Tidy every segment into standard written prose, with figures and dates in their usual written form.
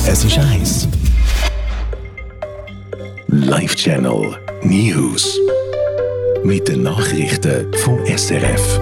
Es ist 1. Live-Channel News. Mit den Nachrichten vom SRF.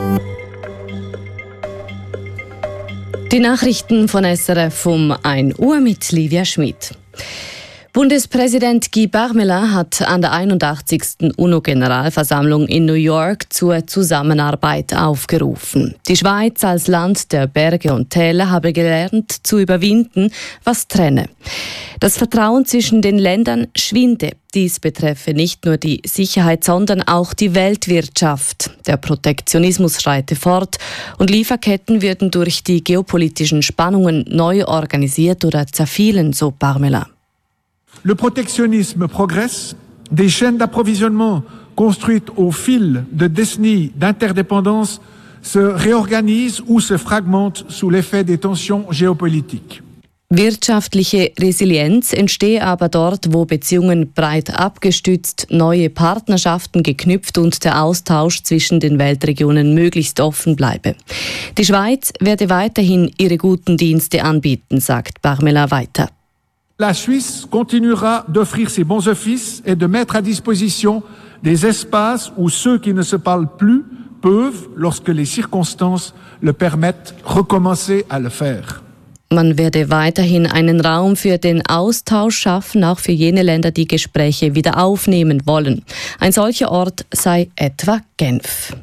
Die Nachrichten von SRF um 1 Uhr mit Livia Schmid. Bundespräsident Guy Parmelin hat an der 81. UNO-Generalversammlung in New York zur Zusammenarbeit aufgerufen. Die Schweiz als Land der Berge und Täler habe gelernt zu überwinden, was trenne. Das Vertrauen zwischen den Ländern schwinde. Dies betreffe nicht nur die Sicherheit, sondern auch die Weltwirtschaft. Der Protektionismus schreite fort und Lieferketten würden durch die geopolitischen Spannungen neu organisiert oder zerfielen, so Parmelin. Le protectionnisme progresse, des chaînes d'approvisionnement construites au fil de décennies d'interdépendance se réorganisent ou se fragmentent sous l'effet des tensions géopolitiques. Wirtschaftliche Resilienz entstehe aber dort, wo Beziehungen breit abgestützt, neue Partnerschaften geknüpft und der Austausch zwischen den Weltregionen möglichst offen bleibe. Die Schweiz werde weiterhin ihre guten Dienste anbieten, sagt Parmelin weiter. La Suisse continuera d'offrir ses bons offices et de mettre à disposition des espaces où ceux qui ne se parlent plus peuvent, lorsque les circonstances le permettent, recommencer à le faire. Man werde weiterhin einen Raum für den Austausch schaffen, auch für jene Länder, die Gespräche wieder aufnehmen wollen. Ein solcher Ort sei etwa Genf.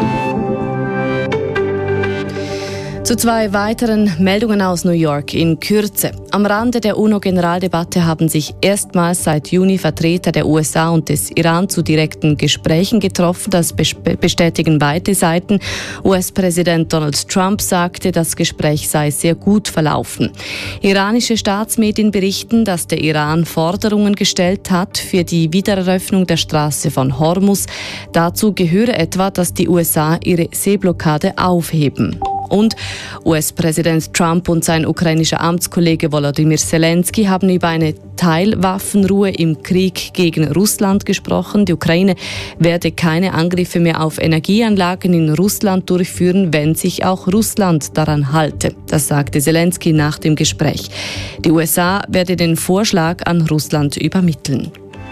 Zu 2 weiteren Meldungen aus New York in Kürze. Am Rande der UNO-Generaldebatte haben sich erstmals seit Juni Vertreter der USA und des Iran zu direkten Gesprächen getroffen. Das bestätigen beide Seiten. US-Präsident Donald Trump sagte, das Gespräch sei sehr gut verlaufen. Iranische Staatsmedien berichten, dass der Iran Forderungen gestellt hat für die Wiedereröffnung der Straße von Hormuz. Dazu gehöre etwa, dass die USA ihre Seeblockade aufheben. Und US-Präsident Trump und sein ukrainischer Amtskollege Volodymyr Zelensky haben über eine Teilwaffenruhe im Krieg gegen Russland gesprochen. Die Ukraine werde keine Angriffe mehr auf Energieanlagen in Russland durchführen, wenn sich auch Russland daran halte. Das sagte Zelensky nach dem Gespräch. Die USA werde den Vorschlag an Russland übermitteln.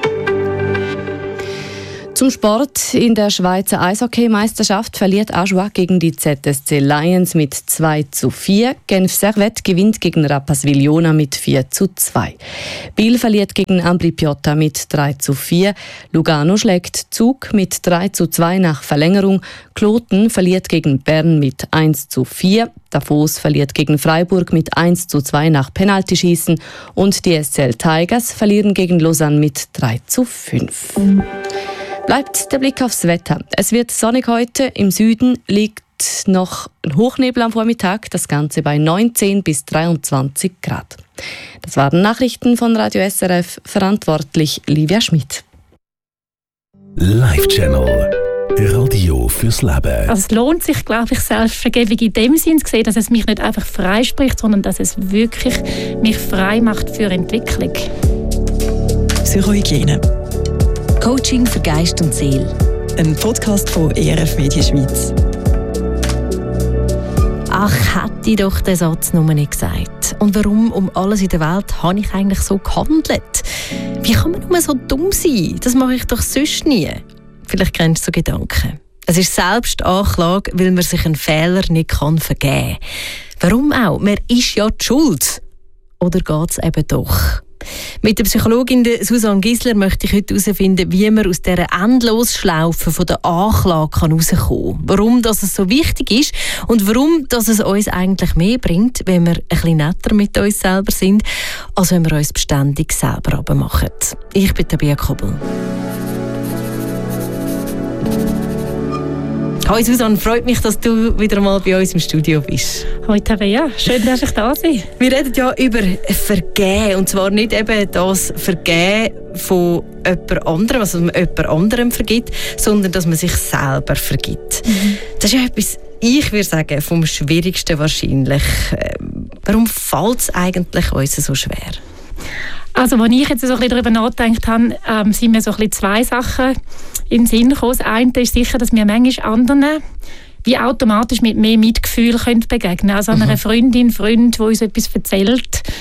Zum Sport. In der Schweizer Eishockey-Meisterschaft verliert Ajoie gegen die ZSC Lions mit 2:4. Genf Servette gewinnt gegen Rapperswil Jona mit 4:2. Biel verliert gegen Ambri Piotta mit 3:4. Lugano schlägt Zug mit 3:2 nach Verlängerung. Kloten verliert gegen Bern mit 1:4. Davos verliert gegen Freiburg mit 1:2 nach Penaltyschießen. Und die SCL Tigers verlieren gegen Lausanne mit 3:5. Bleibt der Blick aufs Wetter. Es wird sonnig heute. Im Süden liegt noch ein Hochnebel am Vormittag. Das Ganze bei 19 bis 23 Grad. Das waren Nachrichten von Radio SRF. Verantwortlich Livia Schmid. Live-Channel. Radio fürs Leben. Also es lohnt sich, glaube ich, Selbstvergebung in dem Sinn zu sehen, dass es mich nicht einfach freispricht, sondern dass es wirklich mich frei macht für Entwicklung. Psychohygiene. Coaching für Geist und Seele. Ein Podcast von ERF Media Schweiz. Ach, hätte ich doch den Satz nur nicht gesagt. Und warum um alles in der Welt habe ich eigentlich so gehandelt? Wie kann man nur so dumm sein? Das mache ich doch sonst nie. Vielleicht kennst du so Gedanken. Es ist Selbstanklage, weil man sich einen Fehler nicht vergeben kann. Warum auch? Man ist ja die Schuld. Oder geht es eben doch? Mit der Psychologin Susanne Gisler möchte ich heute herausfinden, wie man aus dieser Endlosschlaufe von der Anklage herauskommen kann. Warum das es so wichtig ist und warum das es uns eigentlich mehr bringt, wenn wir ein bisschen netter mit uns selber sind, als wenn wir uns beständig selber abmachen. Ich bin Tabea Kobel. Hallo Susanne, freut mich, dass du wieder mal bei uns im Studio bist. Hallo Tabea, schön, dass ich da bin. Wir reden ja über Vergehen, und zwar nicht eben das Vergehen von jemand anderem, also man jemand anderem vergibt, sondern dass man sich selber vergibt. Das ist ja etwas, ich würde sagen, vom Schwierigsten wahrscheinlich. Warum fällt es eigentlich uns so schwer? Also, als ich jetzt so ein bisschen darüber nachgedacht habe, sind mir so ein bisschen 2 Sachen in den Sinn gekommen. Das eine ist sicher, dass wir manchmal anderen wie automatisch mit mehr Mitgefühl begegnen können. Also einer Freundin, Freund, der uns etwas erzählt,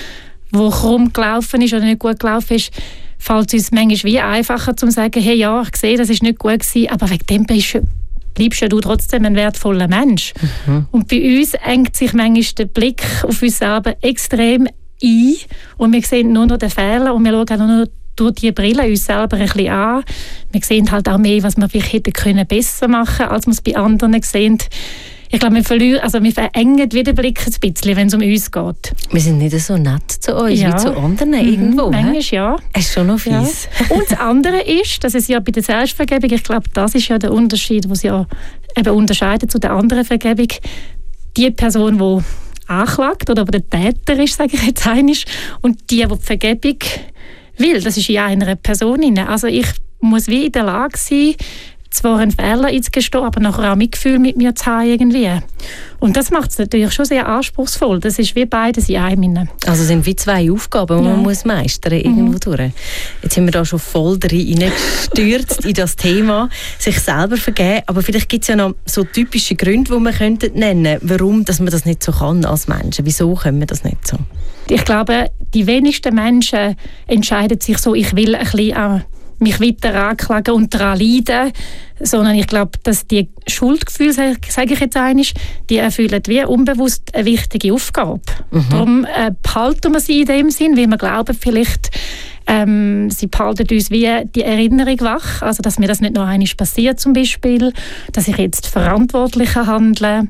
wo krumm gelaufen ist oder nicht gut gelaufen ist, fällt es uns manchmal wie einfacher, zu sagen, hey, ja, ich sehe, das ist nicht gut gewesen, aber wegen dem bleibst ja du trotzdem ein wertvoller Mensch. Und bei uns engt sich manchmal der Blick auf uns selber extrem ein und wir sehen nur noch den Fehler und wir schauen auch nur noch durch die Brille uns selber ein bisschen an. Wir sehen halt auch mehr, was wir vielleicht hätten besser machen können, als wir es bei anderen sehen. Ich glaube, wir verengen wieder den Blick ein bisschen, wenn es um uns geht. Wir sind nicht so nett zu uns wie zu anderen irgendwo. Manchmal ja. Es ist schon noch fies. Ja. Und das andere ist, dass es ja bei der Selbstvergebung, ich glaube, das ist ja der Unterschied, was ja eben unterscheidet zu der anderen Vergebung. Die Person, die anklagt oder der Täter ist, sage ich jetzt einmal, und die Vergebung will, das ist in einer Person inne. Also ich muss wie in der Lage sein, zwar einen Fehler einzugestehen, aber nachher auch Mitgefühl mit mir zu haben irgendwie. Und das macht es natürlich schon sehr anspruchsvoll. Das ist wie beides in einem. Also sind wie zwei Aufgaben, die man muss meistern irgendwo durch. Jetzt sind wir da schon voll reingestürzt in das Thema, sich selber vergeben. Aber vielleicht gibt es ja noch so typische Gründe, die man könnte nennen, warum dass man das nicht so kann als Menschen. Wieso können wir das nicht so? Ich glaube, die wenigsten Menschen entscheiden sich so, ich will ein bisschen mich weiter anklagen und daran leiden, sondern ich glaube, dass die Schuldgefühle, sage ich jetzt einmal, die erfüllen wie unbewusst eine wichtige Aufgabe. Darum behalten wir sie in dem Sinn, weil wir glauben vielleicht, sie behalten uns wie die Erinnerung wach, also dass mir das nicht noch einmal passiert zum Beispiel, dass ich jetzt verantwortlicher handle,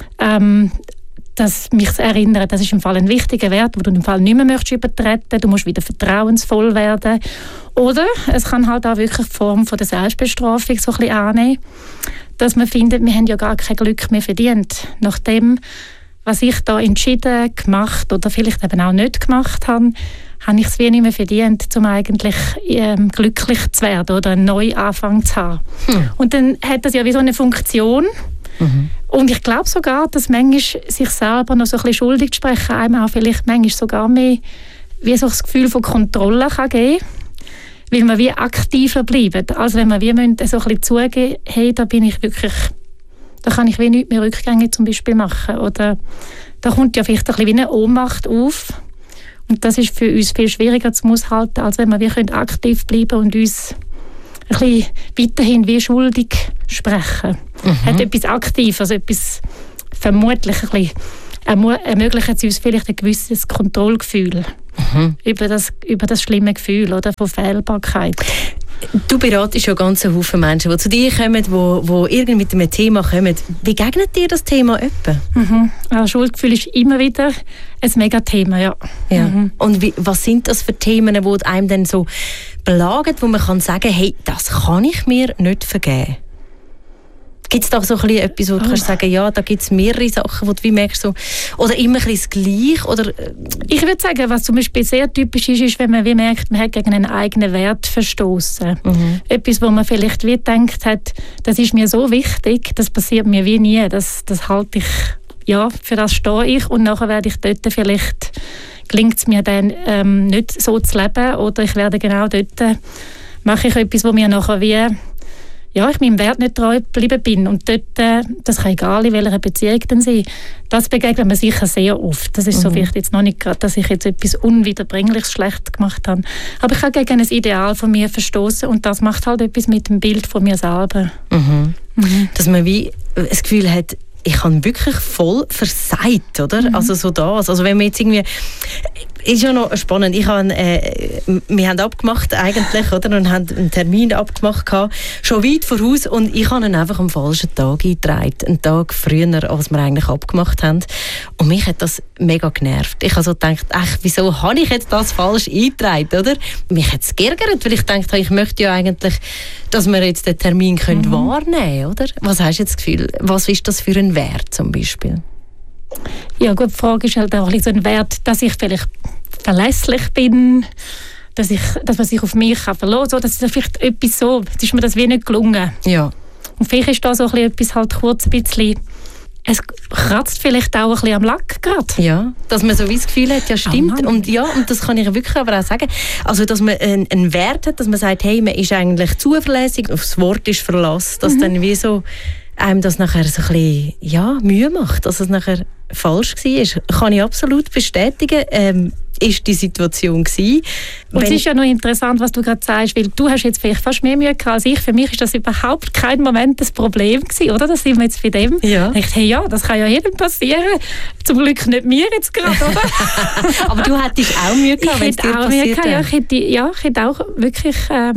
dass mich erinnern, das ist im Fall ein wichtiger Wert, den du im Fall nicht mehr möchtest übertreten, du musst wieder vertrauensvoll werden. Oder es kann halt auch wirklich die Form von der Selbstbestrafung so ein bisschen annehmen, dass man findet, wir haben ja gar kein Glück mehr verdient. Nach dem, was ich da entschieden, gemacht oder vielleicht eben auch nicht gemacht habe, habe ich es wie nicht mehr verdient, um eigentlich glücklich zu werden oder einen Neuanfang zu haben. Und dann hat das ja wie so eine Funktion. Und ich glaube sogar, dass manchmal sich selber noch so ein bisschen schuldig zu sprechen, einem auch vielleicht manchmal sogar mehr wie so das Gefühl von Kontrolle kann geben kann, weil man wie aktiver bleibt, als wenn man wie so ein bisschen zugeben, hey, da bin ich wirklich, da kann ich wie nichts mehr Rückgänge zum Beispiel machen. Oder da kommt ja vielleicht ein bisschen wie eine Ohnmacht auf. Und das ist für uns viel schwieriger zu aushalten, als wenn wir wie aktiv bleiben und uns ein bisschen weiterhin wie schuldig sprechen. Hat etwas Aktives, also etwas vermutlich ein bisschen, ermöglicht es uns vielleicht ein gewisses Kontrollgefühl über das schlimme Gefühl oder von Fehlbarkeit. Du beratest ja ganz einen Haufen Menschen, die zu dir kommen, die irgendwie mit einem Thema kommen. Wie begegnet dir das Thema etwa? Also Schuldgefühl ist immer wieder ein Megathema, ja. Und was sind das für Themen, die einem dann so belagen, wo man kann sagen, hey, das kann ich mir nicht vergeben? Gibt es da so etwas, wo du kannst sagen, ja, da gibt es mehrere Sachen, wo du wie merkst, so, oder immer ein bisschen das Gleiche? Oder? Ich würde sagen, was zum Beispiel sehr typisch ist, wenn man wie merkt, man hat gegen einen eigenen Wert verstoßen. Etwas, wo man vielleicht wie gedacht hat, das ist mir so wichtig, das passiert mir wie nie, das halte ich, ja, für das stehe ich und nachher werde ich dort vielleicht, gelingt es mir dann nicht so zu leben oder ich werde genau dort, mache ich etwas, wo mir nachher wie ich meinem Wert nicht treu geblieben bin. Und dort, das kann egal in welcher Beziehung dann sein, das begegnet man sicher sehr oft. Das ist so vielleicht jetzt noch nicht gerade, dass ich jetzt etwas Unwiederbringliches schlecht gemacht habe. Aber ich habe gegen ein Ideal von mir verstoßen und das macht halt etwas mit dem Bild von mir selber. Dass man wie das Gefühl hat, ich habe wirklich voll versagt, oder? Also so das. Also wenn man jetzt irgendwie... Ist ja noch spannend. Wir haben abgemacht eigentlich, oder? Und haben einen Termin abgemacht gehabt, schon weit voraus. Und ich habe ihn einfach am falschen Tag eingetragen. Einen Tag früher, als wir eigentlich abgemacht haben. Und mich hat das mega genervt. Ich habe so gedacht, wieso habe ich jetzt das falsch eingetragen, oder? Mich hat es geärgert, weil ich dachte, ich möchte ja eigentlich, dass wir jetzt den Termin wahrnehmen können, oder? Was hast du jetzt das Gefühl? Was ist das für ein Wert zum Beispiel? Ja gut, die Frage ist halt auch so ein Wert, dass ich vielleicht verlässlich bin, dass man sich auf mich verlassen kann. Das ist vielleicht etwas so, jetzt ist mir das wie nicht gelungen. Ja. Und vielleicht ist da so etwas halt kurz ein bisschen, es kratzt vielleicht auch ein bisschen am Lack gerade. Ja, dass man so wie das Gefühl hat, ja stimmt. Und das kann ich wirklich aber auch sagen. Also, dass man einen Wert hat, dass man sagt, hey, man ist eigentlich zuverlässig, aufs Wort ist Verlass, dass dann wie so einem das nachher so ein bisschen Mühe macht, dass es nachher falsch war. Kann ich absolut bestätigen. ist die Situation gewesen? Und es ist ja noch interessant, was du gerade sagst, weil du hast jetzt vielleicht fast mehr Mühe gehabt als ich. Für mich ist das überhaupt kein Moment das Problem gewesen, oder? Da sind wir jetzt bei dem. Ja. Ich dachte, hey, ja, das kann ja jedem passieren. Zum Glück nicht mir jetzt gerade, oder? Aber du hättest auch Mühe gehabt, wenn es dir passiert wäre. Ich hätte auch wirklich,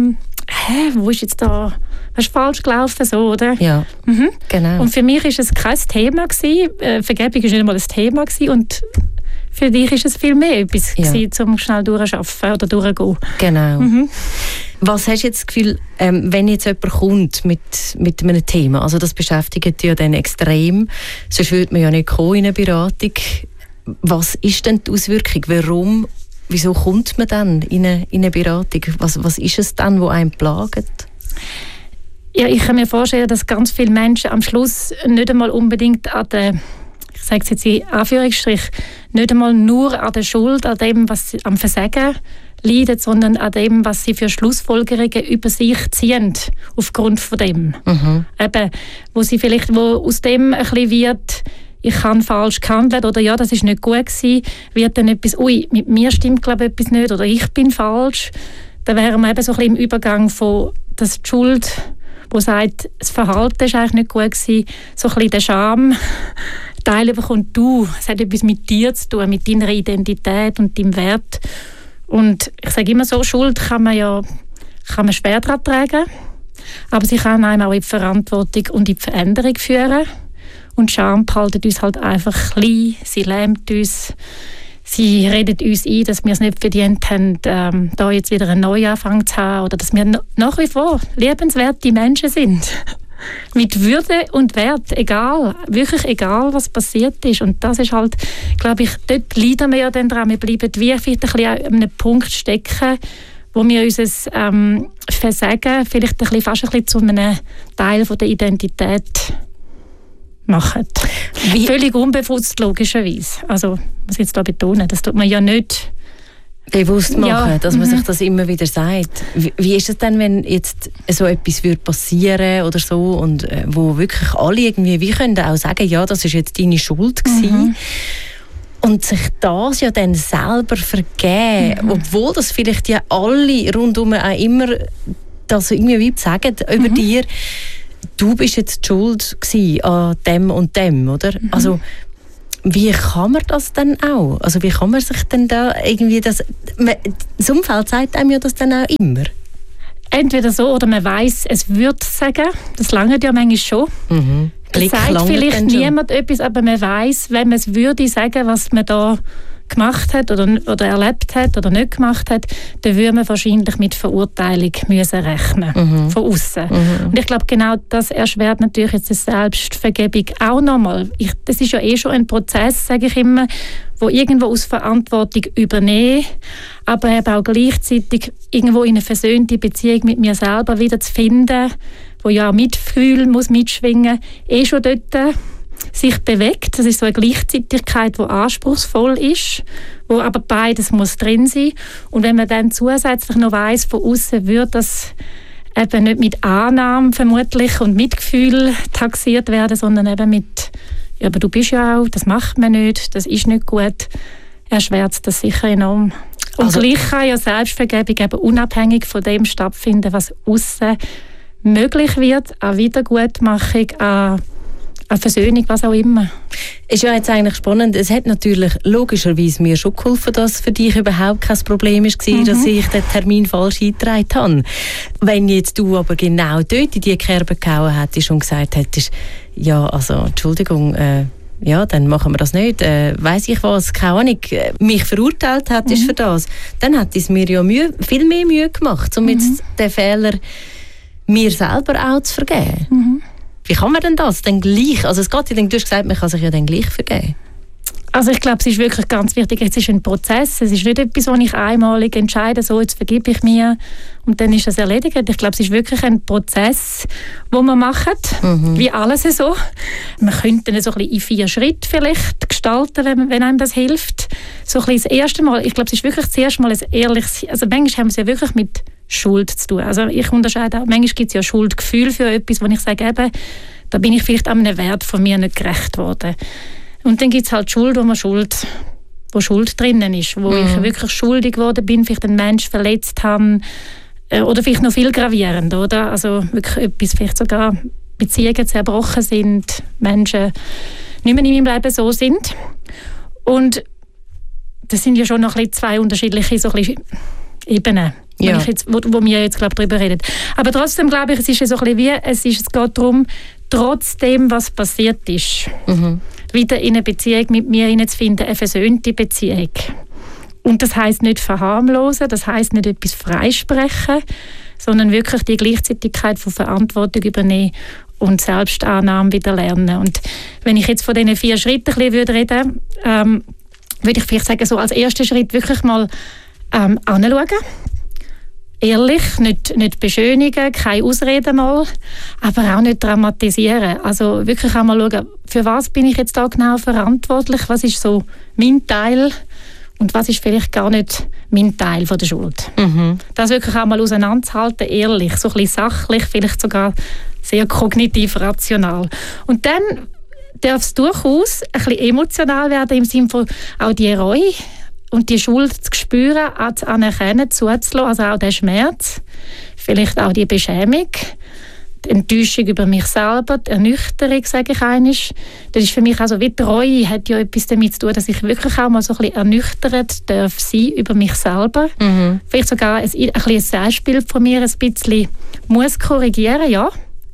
wo ist jetzt da... Das ist falsch gelaufen, so, oder? Ja, genau. Und für mich war es kein Thema gewesen. Vergebung war nicht einmal ein Thema gewesen. Und für dich war es viel mehr etwas gewesen, um schnell durchzuarbeiten oder durchzugehen. Genau. Was hast du jetzt das Gefühl, wenn jetzt jemand kommt mit einem Thema, also das beschäftigt dich ja dann extrem, sonst würde man ja nicht kommen in eine Beratung. Was ist denn die Auswirkung? Wieso kommt man dann in eine Beratung? Was ist es dann, was einen plagt? Ja, ich kann mir vorstellen, dass ganz viele Menschen am Schluss nicht einmal unbedingt an der, ich sage es jetzt in Anführungsstrich, nicht einmal nur an der Schuld, an dem, was sie am Versagen leiden, sondern an dem, was sie für Schlussfolgerungen über sich ziehen, aufgrund von dem. Eben, wo aus dem ein bisschen wird, ich kann falsch gehandelt oder ja, das ist nicht gut gewesen, wird dann etwas, mit mir stimmt glaube ich etwas nicht oder ich bin falsch. Dann wären wir eben so ein bisschen im Übergang von das die Schuld, wo sagt, das Verhalten ist eigentlich nicht gut gewesen, so ein bisschen der Scham-Teil bekommt es hat etwas mit dir zu tun, mit deiner Identität und deinem Wert. Und ich sage immer so, Schuld kann man schwer daran tragen, aber sie kann einem auch in die Verantwortung und in die Veränderung führen. Und Scham behaltet uns halt einfach klein, sie lähmt uns, sie redet uns ein, dass wir es nicht verdient haben, da jetzt wieder einen Neuanfang zu haben oder dass wir nach wie vor liebenswerte Menschen sind. Mit Würde und Wert, wirklich egal, was passiert ist. Und das ist halt, glaube ich, dort leiden wir ja dann dran. Wir bleiben wie vielleicht ein bisschen an einem Punkt stecken, wo wir unser Versagen vielleicht fast ein bisschen zu einem Teil von der Identität machen. Völlig unbewusst, logischerweise. Also, muss ich jetzt da betonen, das tut man ja nicht bewusst machen, dass man sich das immer wieder sagt. Wie ist es denn, wenn jetzt so etwas passieren oder so und wo wirklich alle irgendwie wie können auch sagen, ja, das ist jetzt deine Schuld gewesen. Und sich das ja dann selber vergeben, obwohl das vielleicht ja alle rundum auch immer das irgendwie sagen über dir, du bist jetzt schuld gewesen an dem und dem, oder? Also wie kann man das denn auch? Also wie kann man sich denn da irgendwie das Umfeld sagt einem ja das dann auch immer. Entweder so oder man weiss, es würde sagen. Das lange ja manchmal schon. Es sagt vielleicht niemand etwas, aber man weiss, wenn man es würde sagen, was man da gemacht hat oder erlebt hat oder nicht gemacht hat, dann würde man wahrscheinlich mit Verurteilung müssen rechnen von außen. Und ich glaube, genau das erschwert natürlich jetzt die Selbstvergebung auch nochmal. Das ist ja schon ein Prozess, sage ich immer, wo irgendwo aus Verantwortung übernehmen, aber eben auch gleichzeitig irgendwo in eine versöhnte Beziehung mit mir selber wieder zu finden, wo ja auch Mitgefühl muss mitschwingen, schon dort sich bewegt. Das ist so eine Gleichzeitigkeit, die anspruchsvoll ist, wo aber beides muss drin sein. Und wenn man dann zusätzlich noch weiss, von außen würde das eben nicht mit Annahme vermutlich und Mitgefühl taxiert werden, sondern eben mit, ja, aber du bist ja auch, das macht man nicht, das ist nicht gut, erschwert das sicher enorm. Und gleich kann ja Selbstvergebung eben unabhängig von dem stattfinden, was außen möglich wird, an Wiedergutmachung, an Versöhnung, was auch immer. Ist ja jetzt eigentlich spannend. Es hat natürlich logischerweise mir schon geholfen, dass für dich überhaupt kein Problem war, dass ich den Termin falsch eingetragen habe. Wenn jetzt du aber genau dort in die Kerbe gehauen hättest und gesagt hättest, ja, also, Entschuldigung, ja, dann machen wir das nicht. Weiss ich was, keine Ahnung, mich verurteilt hättest für das, dann hätte es mir ja viel mehr Mühe gemacht, um jetzt den Fehler mir selber auch zu vergeben. Wie kann man denn das denn gleich? Also es geht ja, du hast gesagt, man kann sich ja dann gleich vergeben. Also ich glaube, es ist wirklich ganz wichtig, es ist ein Prozess, es ist nicht etwas, wo ich einmalig entscheide, so jetzt vergebe ich mir und dann ist das erledigt. Ich glaube, es ist wirklich ein Prozess, den man macht, wie alles so. Man könnte ihn so ein bisschen in 4 Schritte vielleicht gestalten, wenn einem das hilft. So ein bisschen das erste Mal, ich glaube, es ist wirklich das erste Mal ein ehrliches, also manchmal haben wir es ja wirklich mit Schuld zu tun. Also ich unterscheide auch, manchmal gibt es ja Schuldgefühl für etwas, wo ich sage, eben, da bin ich vielleicht an einem Wert von mir nicht gerecht worden. Und dann gibt es halt Schuld, wo man Schuld wo Schuld drinnen ist, wo ich wirklich schuldig geworden bin, vielleicht einen Menschen verletzt habe, oder vielleicht noch viel gravierend, oder? Also wirklich etwas, vielleicht sogar Beziehungen zerbrochen sind, Menschen nicht mehr in meinem Leben so sind. Und das sind ja schon noch ein bisschen zwei unterschiedliche so ein bisschen Ebenen, wo wir jetzt glaube darüber reden. Aber trotzdem glaube ich, es ist so ein bisschen es geht darum, trotzdem, was passiert ist, wieder in eine Beziehung mit mir hineinzufinden, eine versöhnte Beziehung. Und das heisst nicht verharmlosen, das heisst nicht etwas freisprechen, sondern wirklich die Gleichzeitigkeit von Verantwortung übernehmen und Selbstannahme wieder lernen. Und wenn ich jetzt von diesen 4 Schritten ein bisschen reden würde, würde ich vielleicht sagen, so als ersten Schritt wirklich mal anschauen. Ehrlich, nicht beschönigen, keine Ausreden mal, aber auch nicht dramatisieren. Also wirklich einmal schauen, für was bin ich jetzt da genau verantwortlich, was ist so mein Teil und was ist vielleicht gar nicht mein Teil von der Schuld. Das wirklich einmal auseinanderzuhalten, ehrlich, so ein bisschen sachlich, vielleicht sogar sehr kognitiv rational. Und dann darf es durchaus ein bisschen emotional werden, im Sinne von auch die Reue und die Schuld zu spüren, zu anerkennen, zuzulassen, also auch den Schmerz, vielleicht auch die Beschämung, die Enttäuschung über mich selber, die Ernüchterung, sage ich einmal. Das ist für mich also wie die Reue, hat ja etwas damit zu tun, dass ich wirklich auch mal so ein bisschen ernüchtert darf sein über mich selber. Vielleicht sogar ein Selbstbild von mir ein bisschen muss korrigieren, ja.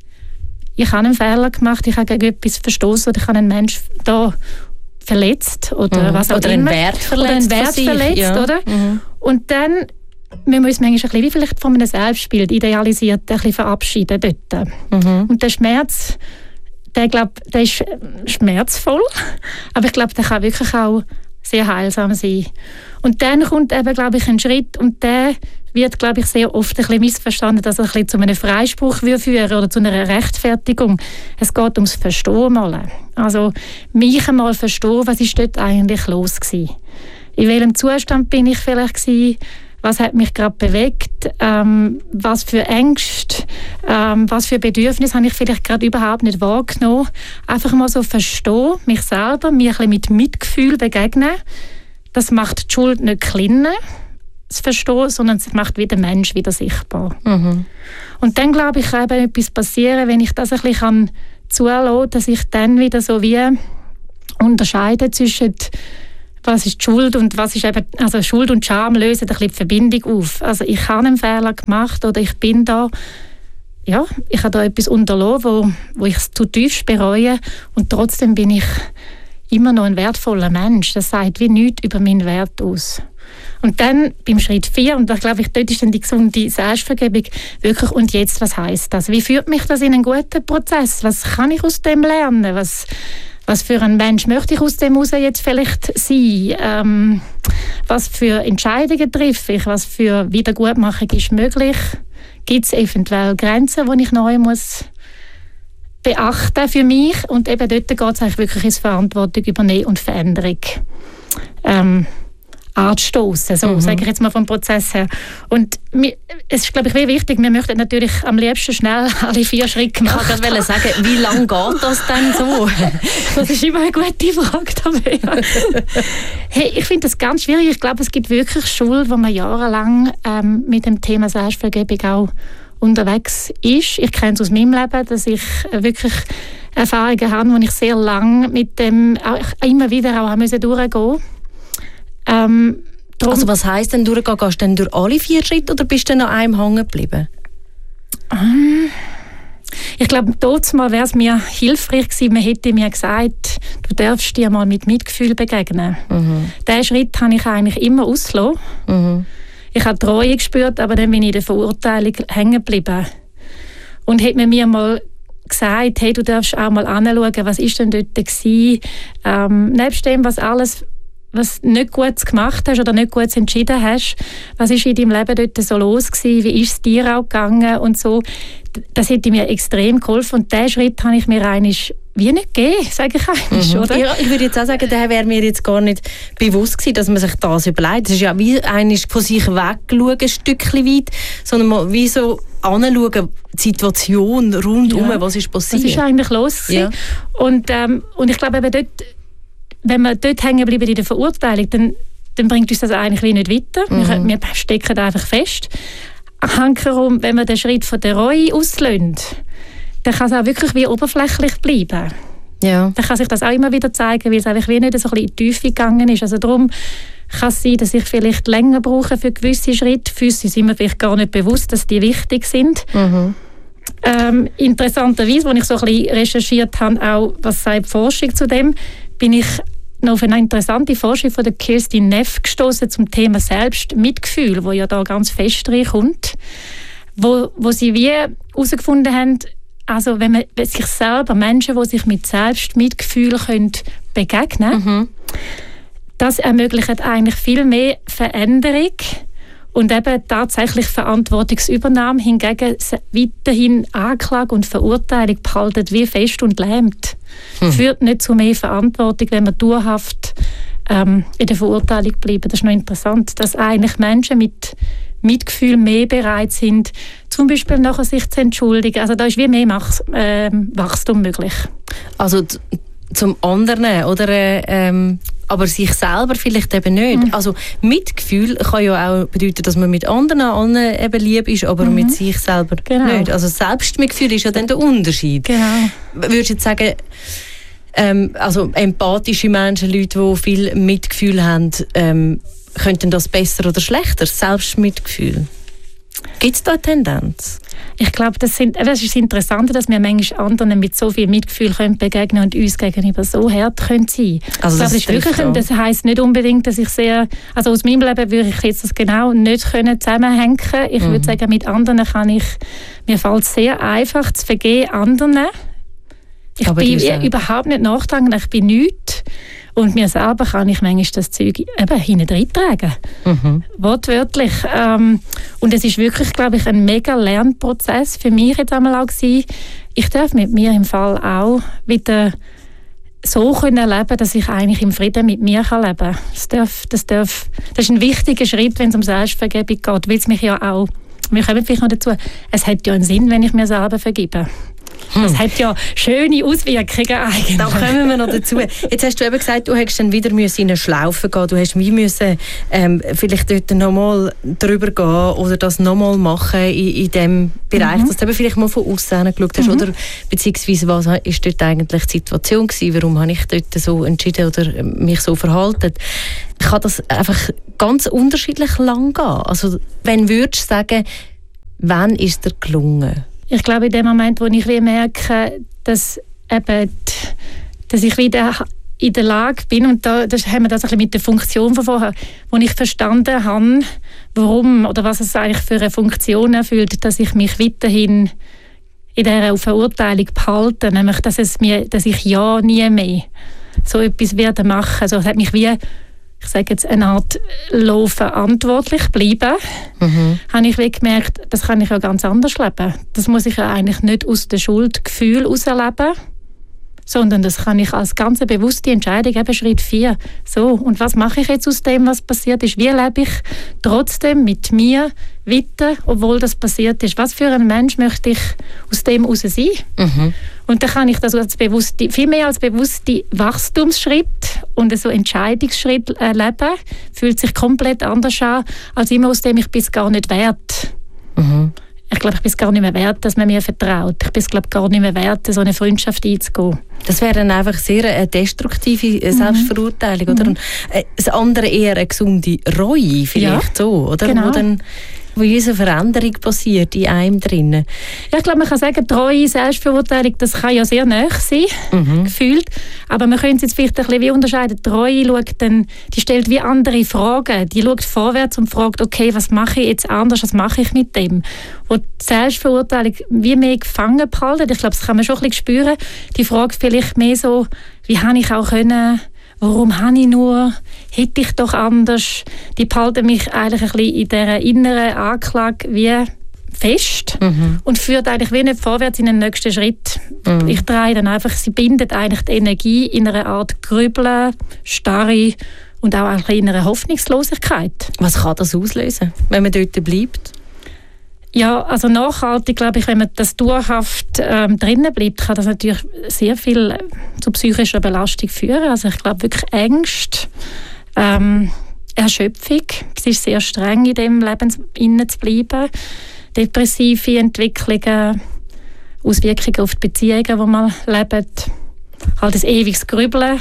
Ich habe einen Fehler gemacht, ich habe gegen etwas verstoßen oder ich habe einen Menschen da verletzt oder was auch oder immer. Wert verletzt, oder einen Wert verletzt, oder? Und dann müssen wir uns manchmal ein bisschen, wie vielleicht von einem Selbstbild idealisiert, ein bisschen verabschieden dort. Und der Schmerz, der ist schmerzvoll, aber ich glaube, der kann wirklich auch sehr heilsam sein. Und dann kommt eben, glaube ich, ein Schritt und der wird, glaube ich, sehr oft ein bisschen missverstanden, dass er ein bisschen zu einem Freispruch führen oder zu einer Rechtfertigung. Es geht ums Verstehen mal. Also mich einmal verstehen, was ist dort eigentlich los gewesen. In welchem Zustand bin ich vielleicht gewesen? Was hat mich gerade bewegt? Was für Ängste, was für Bedürfnisse habe ich vielleicht gerade überhaupt nicht wahrgenommen? Einfach mal so verstehen, mich selber, mir ein bisschen mit Mitgefühl begegnen. Das macht die Schuld nicht kleiner, das Verstehen, sondern es macht wieder den Mensch wieder sichtbar. Und dann, glaube ich, kann eben etwas passieren, wenn ich das ein bisschen zulasse, dass ich dann wieder so wie unterscheide zwischen was ist die Schuld und was ist eben, also Schuld und Scham lösen ein bisschen die Verbindung auf. Also ich habe einen Fehler gemacht oder ich bin da, ja, ich habe da etwas unterlassen, wo ich es zutiefst bereue und trotzdem bin ich immer noch ein wertvoller Mensch. Das sagt wie nichts über meinen Wert aus. Und dann beim Schritt 4, und da glaube ich, dort ist dann die gesunde Selbstvergebung wirklich, und jetzt, was heisst das? Wie führt mich das in einen guten Prozess? Was kann ich aus dem lernen? Was für ein Mensch möchte ich aus dem heraus jetzt vielleicht sein? Was für Entscheidungen treffe ich? Was für Wiedergutmachung ist möglich? Gibt es eventuell Grenzen, die ich neu muss beachten für mich? Und eben dort geht es eigentlich wirklich ins Verantwortung übernehmen und Veränderung anstoßen, so sage ich jetzt mal vom Prozess her. Und es ist, glaube ich, wichtig, wir möchten natürlich am liebsten schnell alle 4 Schritte gemacht haben. Ich wollte sagen, wie lange geht das denn so? Das ist immer eine gute Frage. Hey, ich finde das ganz schwierig. Ich glaube, es gibt wirklich Schuld, wo man jahrelang mit dem Thema Selbstvergebung auch unterwegs ist. Ich kenne es aus meinem Leben, dass ich wirklich Erfahrungen habe, wo ich sehr lange mit dem auch immer wieder auch durchgehen musste. Also was heisst denn durchgehen? Gehst du denn durch alle 4 Schritte oder bist du dann an einem hängen geblieben? Ich glaube, dort mal wäre es mir hilfreich gewesen, man hätte mir gesagt, du darfst dir mal mit Mitgefühl begegnen. Diesen Schritt habe ich eigentlich immer ausgelassen. Ich habe Treue gespürt, aber dann bin ich in der Verurteilung hängen geblieben. Und hätte man mir mal gesagt, hey, du darfst auch mal anschauen, was ist denn dort gewesen, nebst dem, was nicht gut gemacht hast oder nicht gut entschieden hast, was ist in deinem Leben dort so los gewesen, wie ist es dir auch gegangen und so, das hätte mir extrem geholfen und diesen Schritt habe ich mir eigentlich wie nicht gegeben, sage ich eigentlich, oder? Ja, ich würde jetzt auch sagen, der wäre mir jetzt gar nicht bewusst gewesen, dass man sich das überlegt. Das ist ja wie eigentlich von sich wegschauen, ein Stückchen weit, sondern mal wie so anschauen, die Situation rundum, was ist passiert. Was ist eigentlich los gewesen? Ja. Und ich glaube eben dort, wenn wir dort hängen bleiben in der Verurteilung, dann bringt uns das eigentlich wie nicht weiter. Wir stecken einfach fest. Hankerum, wenn wir den Schritt von der Reue auslösen, dann kann es auch wirklich wie oberflächlich bleiben. Ja. Dann kann sich das auch immer wieder zeigen, weil es eigentlich wie nicht so ein bisschen in die Tiefe gegangen ist. Also darum kann es sein, dass ich vielleicht länger brauche für gewisse Schritte. Für uns sind mir vielleicht gar nicht bewusst, dass die wichtig sind. Interessanterweise, als ich so ein bisschen recherchiert habe, auch was sagt die Forschung zu dem, bin ich noch auf eine interessante Forschung von der Kirstin Neff gestoßen zum Thema Selbstmitgefühl, wo ja da ganz fest reinkommt, wo sie wie herausgefunden haben, also wenn man sich selber, Menschen, die sich mit Selbstmitgefühl begegnen können, das ermöglicht eigentlich viel mehr Veränderung und eben tatsächlich Verantwortungsübernahme. Hingegen weiterhin Anklage und Verurteilung behalten wie fest und lähmt. Führt nicht zu mehr Verantwortung, wenn man dauerhaft in der Verurteilung bleiben. Das ist noch interessant, dass eigentlich Menschen mit Mitgefühl mehr bereit sind, zum Beispiel nachher sich zu entschuldigen. Also da ist wie mehr Wachstum möglich. Also zum anderen, oder? Aber sich selber vielleicht eben nicht. Also Mitgefühl kann ja auch bedeuten, dass man mit anderen eben lieb ist, aber mit sich selber nicht. Also Selbstmitgefühl ist ja dann der Unterschied. Genau. Würdest du jetzt sagen, also empathische Menschen, Leute, die viel Mitgefühl haben, könnten das besser oder schlechter? Selbstmitgefühl? Gibt es da eine Tendenz? Ich glaube, das ist das Interessante, dass wir manchmal anderen mit so viel Mitgefühl begegnen und uns gegenüber so hart sein können. Also ich glaube, das heisst nicht unbedingt, dass ich also aus meinem Leben würde ich jetzt das genau nicht zusammenhängen können. Ich würde sagen, mit anderen mir fällt es sehr einfach zu vergeben anderen. Ich bin überhaupt nicht nachdenklich, ich bin nichts. Und mir selber kann ich manchmal das Zeug eben hinten reintragen. Wortwörtlich. Und es ist wirklich, glaube ich, ein mega Lernprozess für mich jetzt einmal auch gewesen. Ich darf mit mir im Fall auch wieder so leben, dass ich eigentlich im Frieden mit mir leben kann. Das ist ein wichtiger Schritt, wenn es um Selbstvergebung geht, weil es mich ja auch, wir kommen vielleicht noch dazu, es hat ja einen Sinn, wenn ich mir selber vergebe. Das hat ja schöne Auswirkungen eigentlich. Da kommen wir noch dazu. Jetzt hast du eben gesagt, du hättest dann wieder in eine Schlaufe gehen. Du hast wie müssen vielleicht dort nochmal drüber gehen oder das nochmal machen in dem Bereich, dass du eben vielleicht mal von außen geschaut hast. Oder beziehungsweise was war dort eigentlich die Situation gewesen? Warum habe ich dort so entschieden oder mich so verhalten? Kann das einfach ganz unterschiedlich lang gehen? Also wenn würdest du sagen, wann ist dir gelungen? Ich glaube, in dem Moment, wo ich merke, dass ich wieder in der Lage bin, und das haben wir das ein bisschen mit der Funktion von vorher, wo ich verstanden habe, warum oder was es eigentlich für eine Funktion erfüllt, dass ich mich weiterhin in dieser Verurteilung behalte, nämlich dass ich ja nie mehr so etwas werde machen. Also es hat mich wie, ich sage jetzt, eine Art verantwortlich bleiben, habe ich gemerkt, das kann ich ja ganz anders leben. Das muss ich ja eigentlich nicht aus dem Schuldgefühl herausleben, sondern das kann ich als ganz bewusste Entscheidung, eben Schritt 4. So, und was mache ich jetzt aus dem, was passiert ist? Wie lebe ich trotzdem mit mir weiter, obwohl das passiert ist? Was für ein Mensch möchte ich aus dem heraus sein? Und dann kann ich das viel mehr als bewusste Wachstumsschritt und so Entscheidungsschritt leben. Fühlt sich komplett anders an, als immer aus dem ich bin es gar nicht wert. Ich glaube, ich bin es gar nicht mehr wert, dass man mir vertraut. Ich bin es, glaube gar nicht mehr wert, so eine Freundschaft einzugehen. Das wäre dann einfach sehr eine destruktive Selbstverurteilung, oder? Das andere eher eine gesunde Reue, vielleicht so, oder? Genau. Wo diese Veränderung passiert in einem drinnen. Ja, ich glaube, man kann sagen, Treue, Selbstverurteilung, das kann ja sehr nahe sein, gefühlt. Aber man könnte es jetzt vielleicht ein bisschen wie unterscheiden. Treue die stellt wie andere Fragen. Die schaut vorwärts und fragt, okay, was mache ich jetzt anders, was mache ich mit dem? Wo die Selbstverurteilung wie mehr gefangen behalten. Ich glaube, das kann man schon ein bisschen spüren. Die Frage vielleicht mehr so, wie habe ich auch können, warum habe ich nur, hätte ich doch anders. Die behalten mich eigentlich ein bisschen in dieser inneren Anklage wie fest und führt eigentlich wie nicht vorwärts in den nächsten Schritt. Ich drehe dann einfach, sie bindet eigentlich die Energie in einer Art Grübeln, Starre und auch ein bisschen in einer Hoffnungslosigkeit. Was kann das auslösen, wenn man dort bleibt? Ja, also nachhaltig, glaube ich, wenn man das dauerhaft drinnen bleibt, kann das natürlich sehr viel zu psychischer Belastung führen. Also ich glaube wirklich Ängste, Erschöpfung. Es ist sehr streng, in dem Leben innen zu bleiben. Depressive Entwicklungen, Auswirkungen auf die Beziehungen, die man lebt. Halt ein ewiges Grübeln.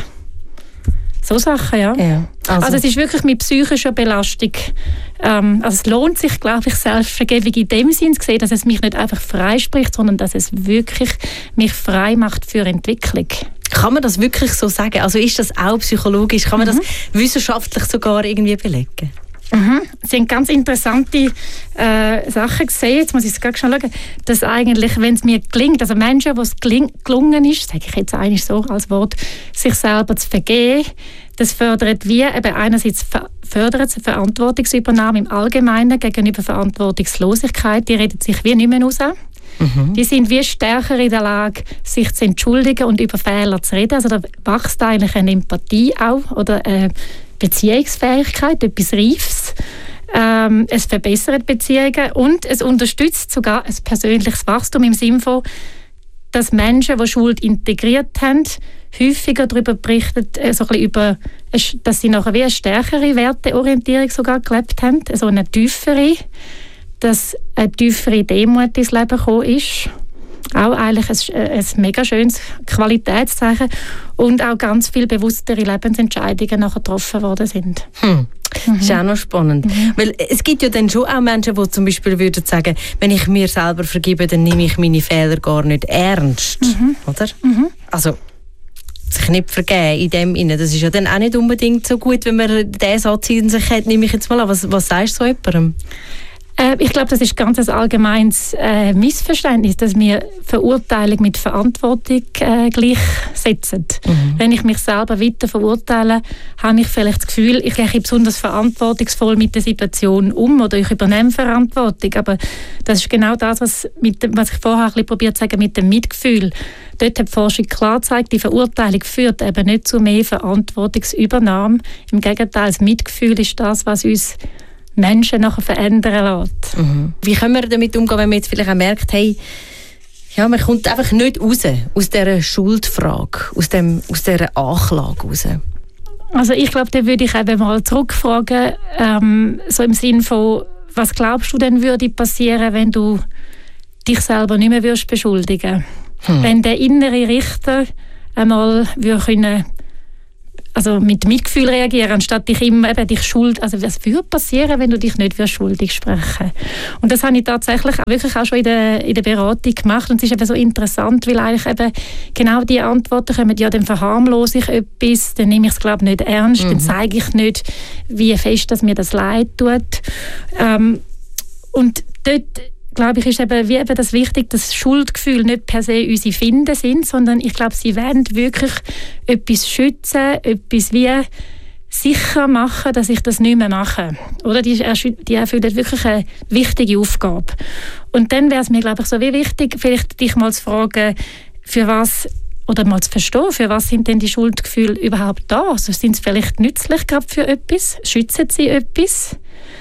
So Sachen, ja. Also es ist wirklich mit psychischer Belastung. Also es lohnt sich, glaube ich, Selbstvergebung in dem Sinn zu sehen, dass es mich nicht einfach freispricht, sondern dass es wirklich mich frei macht für Entwicklung. Kann man das wirklich so sagen? Also ist das auch psychologisch? Kann man das wissenschaftlich sogar irgendwie belegen? Sie haben ganz interessante Sachen gesehen. Jetzt muss ich es gerade schon schauen, dass eigentlich, wenn es mir gelingt, also Menschen, wo es gelungen ist, sage ich jetzt eigentlich so als Wort, sich selber zu vergeben, das fördert wie eben einerseits fördert es Verantwortungsübernahme im Allgemeinen gegenüber Verantwortungslosigkeit. Die reden sich wie nicht mehr raus. Die sind wie stärker in der Lage, sich zu entschuldigen und über Fehler zu reden. Also da wächst eigentlich eine Empathie auch oder Beziehungsfähigkeit, etwas Reifes. Es verbessert Beziehungen und es unterstützt sogar ein persönliches Wachstum im Sinne von, dass Menschen, die Schuld integriert haben, häufiger darüber berichten, so ein bisschen über, dass sie nachher wie eine stärkere Werteorientierung sogar gelebt haben, so eine tiefere, dass eine tiefere Demut ins Leben gekommen ist. Auch eigentlich ein mega schönes Qualitätszeichen und auch ganz viel bewusstere Lebensentscheidungen nachher getroffen worden sind. Das ist auch noch spannend. Weil es gibt ja dann schon auch Menschen, die zum Beispiel würden sagen, wenn ich mir selber vergebe, dann nehme ich meine Fehler gar nicht ernst. Oder? Also sich nicht vergeben in dem Sinne. Das ist ja dann auch nicht unbedingt so gut, wenn man diesen Satz in sich hat, nehme ich jetzt mal an. Was sagst du so jemandem? Ich glaube, das ist ganz ein allgemeines Missverständnis, dass wir Verurteilung mit Verantwortung gleichsetzen. Wenn ich mich selber weiter verurteile, habe ich vielleicht das Gefühl, ich gehe besonders verantwortungsvoll mit der Situation um oder ich übernehme Verantwortung. Aber das ist genau das, was ich vorher ein bisschen probiert zu sagen, mit dem Mitgefühl. Dort hat die Forschung klar gezeigt, die Verurteilung führt eben nicht zu mehr Verantwortungsübernahme. Im Gegenteil, das Mitgefühl ist das, was uns Menschen nachher verändern lässt. Wie können wir damit umgehen, wenn man jetzt vielleicht auch merkt, hey, ja, man kommt einfach nicht raus aus dieser Schuldfrage, aus dieser Anklage raus? Also ich glaube, da würde ich eben mal zurückfragen, so im Sinn von, was glaubst du denn würde passieren, wenn du dich selber nicht mehr würdest beschuldigen? Wenn der innere Richter einmal würde können, also mit Mitgefühl reagieren, anstatt dich immer dich schuld. Also was würde passieren, wenn du dich nicht schuldig sprechen? Und das habe ich tatsächlich wirklich auch schon in der Beratung gemacht. Und es ist eben so interessant, weil eigentlich eben genau die Antworten kommen, ja, dann verharmlose ich etwas, dann nehme ich es, glaube ich, nicht ernst, dann zeige ich nicht, wie fest dass mir das leid tut. Und dort, glaube ich, ist eben, wie eben das wichtig, dass Schuldgefühle nicht per se unsere Finden sind, sondern ich glaube, sie wollen wirklich etwas schützen, etwas wie sicher machen, dass ich das nicht mehr mache. Oder die erfüllen wirklich eine wichtige Aufgabe. Und dann wäre es mir, glaube ich, so wie wichtig, vielleicht dich mal zu fragen, für was, oder mal zu verstehen, für was sind denn die Schuldgefühle überhaupt da? Also sind sie vielleicht nützlich gerade für etwas? Schützen sie etwas?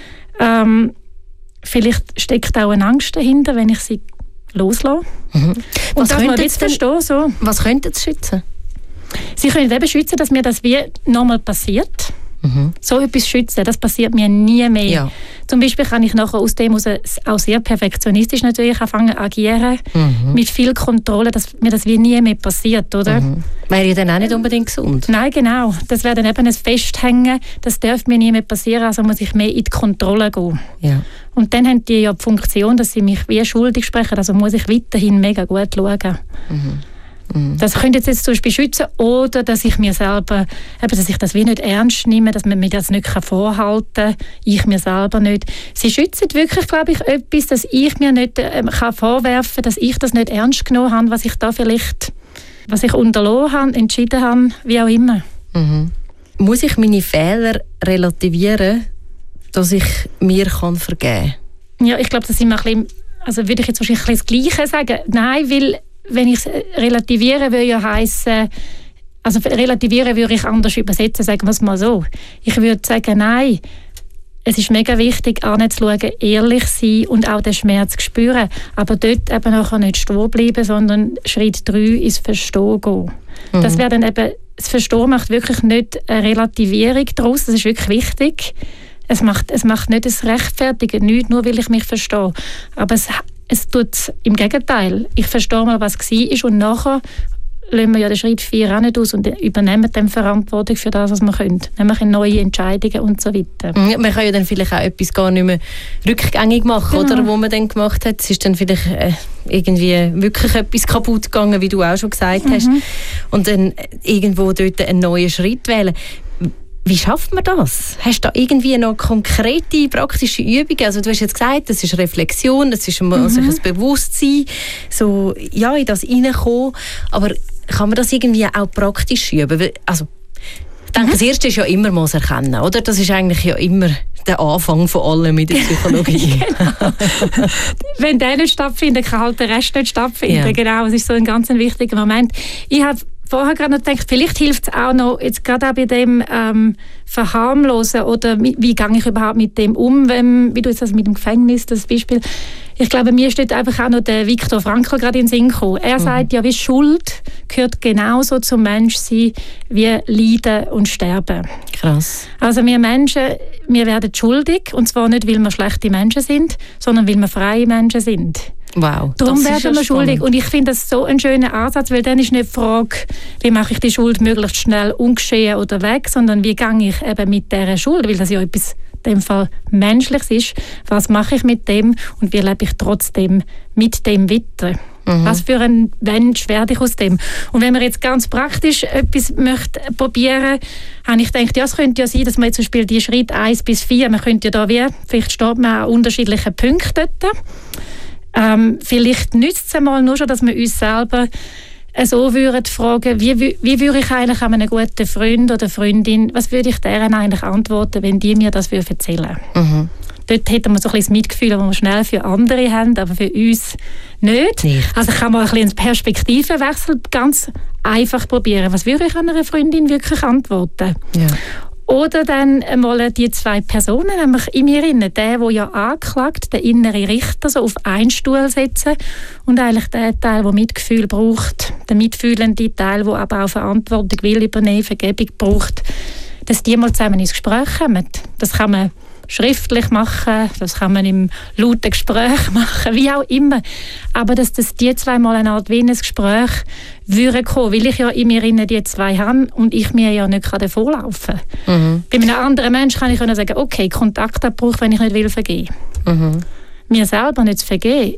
Vielleicht steckt auch eine Angst dahinter, wenn ich sie loslasse. Was könnte sie schützen? Sie können eben schützen, dass mir das wie nochmal passiert. So etwas schützen, das passiert mir nie mehr. Ja. Zum Beispiel kann ich nachher aus dem auch sehr perfektionistisch natürlich anfangen zu agieren, mit viel Kontrolle, dass mir das wie nie mehr passiert, oder? Wäre ja dann auch nicht unbedingt gesund. Nein, genau. Das wäre dann eben ein Festhängen, das darf mir nie mehr passieren, also muss ich mehr in die Kontrolle gehen. Ja. Und dann haben die ja die Funktion, dass sie mich wie schuldig sprechen, also muss ich weiterhin mega gut schauen. Das könnte jetzt zum Beispiel schützen, oder dass ich mir selber, dass ich das wie nicht ernst nehme, dass man mir das nicht vorhalten kann, ich mir selber nicht. Sie schützen wirklich, glaube ich, etwas, dass ich mir nicht kann vorwerfen kann, dass ich das nicht ernst genommen habe, was ich da vielleicht, was ich unterlassen habe, entschieden habe, wie auch immer. Muss ich meine Fehler relativieren, dass ich mir vergeben kann? Ja, ich glaube, das sind wir ein bisschen, also würde ich jetzt wahrscheinlich das Gleiche sagen. Nein, weil wenn ich relativieren würde ja heissen, also relativieren würde ich anders übersetzen, sagen wir es mal so. Ich würde sagen, nein, es ist mega wichtig, anzuschauen, ehrlich sein und auch den Schmerz zu spüren. Aber dort eben nachher nicht stehen bleiben, sondern Schritt 3 ins Verstehen gehen. Das wäre dann eben, das Verstehen macht wirklich nicht eine Relativierung daraus, das ist wirklich wichtig. Es macht nicht das Rechtfertigen, nicht nur, weil ich mich verstehe. Aber es tut im Gegenteil. Ich verstehe mal, was war und nachher lassen wir ja den Schritt 4 auch nicht aus und übernehmen dann Verantwortung für das, was wir können. Nämlich neue Entscheidungen und so weiter. Ja, man kann ja dann vielleicht auch etwas gar nicht mehr rückgängig machen, oder, wo man dann gemacht hat. Es ist dann vielleicht irgendwie wirklich etwas kaputt gegangen, wie du auch schon gesagt hast. Und dann irgendwo dort einen neuen Schritt wählen. Wie schafft man das? Hast du da irgendwie noch konkrete, praktische Übungen? Also du hast jetzt gesagt, das ist Reflexion, das ist sich ein Bewusstsein, so, ja, in das hineinkommen. Aber kann man das irgendwie auch praktisch üben? Also, ich denke, das Erste ist ja immer mal das Erkennen, oder? Das ist eigentlich ja immer der Anfang von allem in der Psychologie. Genau. Wenn der nicht stattfindet, kann halt der Rest nicht stattfinden. Ja. Genau, das ist so ein ganz wichtiger Moment. Ich habe vorher gerade noch gedacht, vielleicht hilft es auch noch, jetzt gerade auch bei dem Verharmlosen oder wie gehe ich überhaupt mit dem um, wie du jetzt das mit dem Gefängnis, das Beispiel. Ich glaube, mir steht einfach auch noch der Viktor Frankl gerade in den Sinn gekommen. Er sagt ja, wie Schuld gehört genauso zum Menschsein wie Leiden und Sterben. Krass. Also wir Menschen, wir werden schuldig, und zwar nicht, weil wir schlechte Menschen sind, sondern weil wir freie Menschen sind. Wow. Darum werden wir schuldig. Und ich finde das so ein schöner Ansatz, weil dann ist nicht die Frage, wie mache ich die Schuld möglichst schnell ungeschehen oder weg, sondern wie gehe ich eben mit dieser Schuld, weil das ja etwas in dem Fall Menschliches ist. Was mache ich mit dem und wie lebe ich trotzdem mit dem weiter? Was für ein Mensch werde ich aus dem? Und wenn man jetzt ganz praktisch etwas möchte probieren, habe ich gedacht, ja, es könnte ja sein, dass man jetzt zum Beispiel die Schritte 1 bis 4, man könnte ja da vielleicht steht man an unterschiedlichen Punkten dort. Vielleicht nützt es einmal nur schon, dass wir uns selber so fragen, wie würde ich eigentlich an einen guten Freund oder Freundin, was würde ich deren eigentlich antworten, wenn die mir das erzählen würden? Dort hätten wir so ein bisschen das Mitgefühl, das wir schnell für andere haben, aber für uns nicht. Also kann man ein bisschen einen Perspektivenwechsel ganz einfach probieren. Was würde ich an einer Freundin wirklich antworten? Ja. Oder dann einmal die 2 Personen, nämlich in mir innen, der ja anklagt, der innere Richter, so auf einen Stuhl setzen und eigentlich der Teil, der Mitgefühl braucht, der mitfühlende Teil, der aber auch Verantwortung will übernehmen, Vergebung braucht, dass die mal zusammen ins Gespräch kommen. Das kann man schriftlich machen, das kann man im lauten Gespräch machen, wie auch immer. Aber dass die 2 mal eine Art wie ein Gespräch würden kommen, weil ich ja in mir die 2 habe und ich mir ja nicht davonlaufen kann. Bei einem anderen Menschen kann ich sagen, okay, Kontaktabbruch, wenn ich nicht will vergeben. Mir selber nicht zu vergeben,